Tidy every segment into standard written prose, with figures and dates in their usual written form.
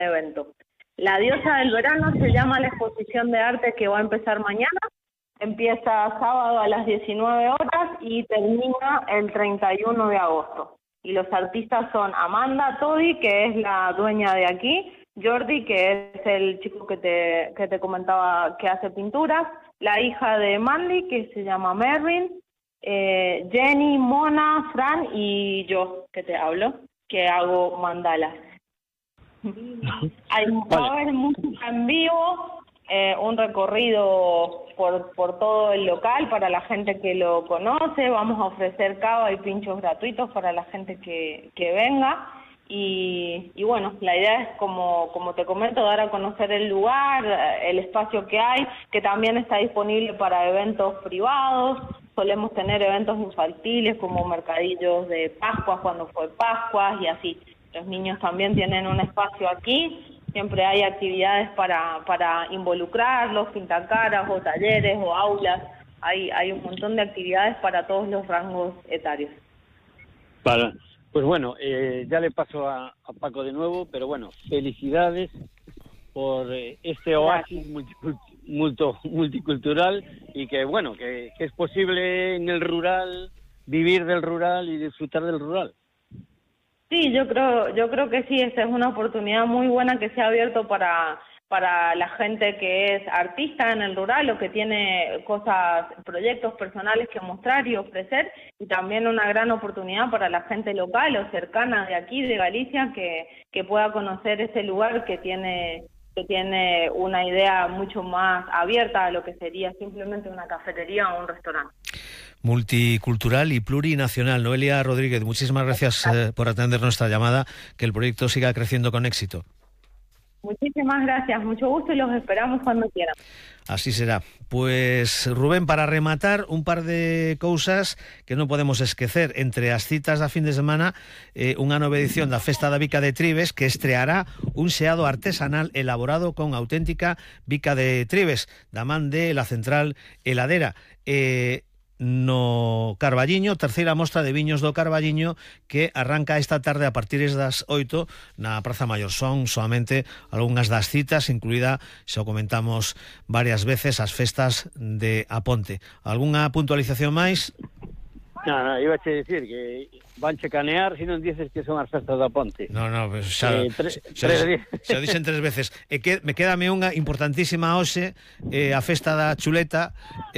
evento. La diosa del verano se llama la exposición de arte que va a empezar mañana. Empieza sábado a las 19 horas y termina el 31 de agosto. Y los artistas son Amanda Todi, que es la dueña de aquí, Jordi, que es el chico que te comentaba que hace pinturas, la hija de Mandy, que se llama Mervin, Jenny, Mona, Fran y yo, que te hablo, que hago mandalas. Va a haber música en vivo, un recorrido por todo el local para la gente que lo conoce. Vamos a ofrecer cava y pinchos gratuitos para la gente que venga. Y bueno, la idea es, como te comento, dar a conocer el lugar, el espacio que hay, que también está disponible para eventos privados. Solemos tener eventos infantiles como mercadillos de Pascuas, cuando fue Pascuas y así. Los niños también tienen un espacio aquí. Siempre hay actividades para involucrarlos, pintacaras o talleres o aulas. Hay un montón de actividades para todos los rangos etarios. Pues bueno, ya le paso a Paco de nuevo, pero bueno, felicidades por este oasis multicultural y que bueno, que es posible en el rural, vivir del rural y disfrutar del rural. Sí, yo creo que sí, esta es una oportunidad muy buena que se ha abierto para la gente que es artista en el rural o que tiene proyectos personales que mostrar y ofrecer, y también una gran oportunidad para la gente local o cercana de aquí, de Galicia, que pueda conocer ese lugar que tiene una idea mucho más abierta a lo que sería simplemente una cafetería o un restaurante. Multicultural y plurinacional. Noelia Rodríguez, muchísimas gracias por atender nuestra llamada, que el proyecto siga creciendo con éxito. Muchísimas gracias, mucho gusto y los esperamos cuando quieran. Así será. Pues Rubén, para rematar, un par de cousas que non podemos esquecer. Entre as citas da fin de semana, unha nova edición da Festa da Bica de Tribes, que estreará un xeado artesanal elaborado con auténtica bica de Tribes, da man de la Central Heladera. No Carballiño, terceira mostra de viños do Carballiño, que arranca esta tarde a partir das 8 na Praza Maior. Son solamente algunhas das citas, incluída, xa o comentamos varias veces, as festas de Aponte. Algunha puntualización máis? No, iba a decir que van checanear se non dices que son as festas da Ponte. No, pues xa dixen 3 veces. E que me quédame unha importantísima hoxe, a festa da chuleta,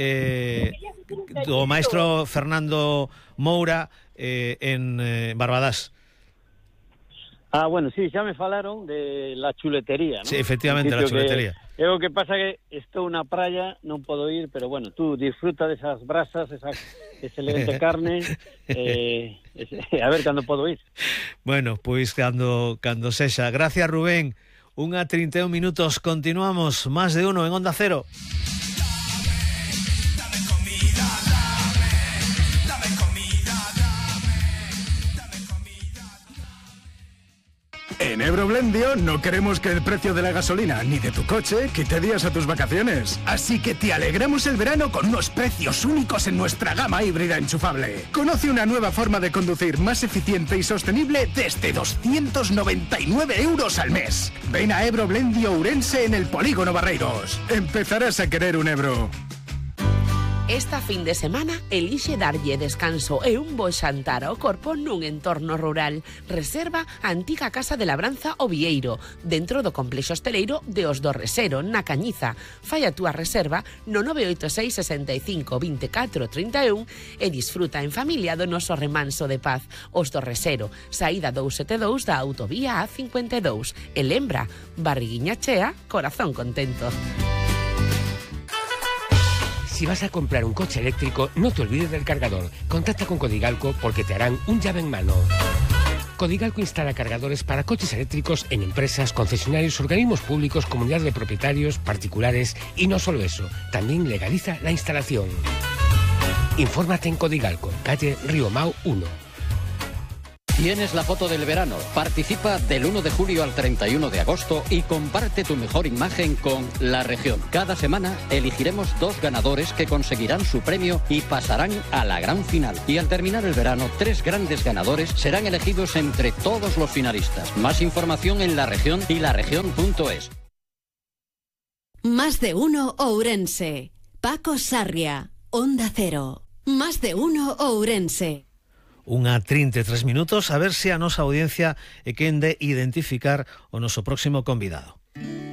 do maestro Fernando Moura, en Barbadás. Bueno, sí, xa me falaron de la chuletería, ¿no? Sí, efectivamente, la chuletería. O que pasa que estou na praia, non podo ir, pero bueno, tú disfruta desas brasas, esa excelente carne, a ver cando podo ir. Bueno, pois cando sexa. Gracias, Rubén. 1:31 minutos, continuamos, Más de Uno en Onda Cero. En Ebroblendio no queremos que el precio de la gasolina ni de tu coche quite días a tus vacaciones. Así que te alegramos el verano con unos precios únicos en nuestra gama híbrida enchufable. Conoce una nueva forma de conducir más eficiente y sostenible desde 299 € al mes. Ven a Ebroblendio Ourense en el Polígono Barreiros. Empezarás a querer un Ebro. Esta fin de semana elixe darlle descanso e un bo xantar ao corpo nun entorno rural. Reserva a antiga Casa de Labranza O Vieiro, dentro do complexo hosteleiro de Os do Resero, na Cañiza. Fai a túa reserva no 986 65 24 31 e disfruta en familia do noso remanso de paz. Os do Resero, saída 272 da autovía A52. E lembra, barriguiña chea, corazón contento. Si vas a comprar un coche eléctrico, no te olvides del cargador. Contacta con Codigalco porque te harán un llave en mano. Codigalco instala cargadores para coches eléctricos en empresas, concesionarios, organismos públicos, comunidades de propietarios, particulares y no solo eso, también legaliza la instalación. Infórmate en Codigalco, calle Río Mau 1. Tienes la foto del verano. Participa del 1 de julio al 31 de agosto y comparte tu mejor imagen con La Región. Cada semana elegiremos 2 ganadores que conseguirán su premio y pasarán a la gran final. Y al terminar el verano, 3 grandes ganadores serán elegidos entre todos los finalistas. Más información en La Región y laregion.es. Más de uno Ourense. Paco Sarria, Onda Cero. Más de uno Ourense. Unha 33 minutos, a ver se a nosa audiencia é quen de identificar o noso próximo convidado.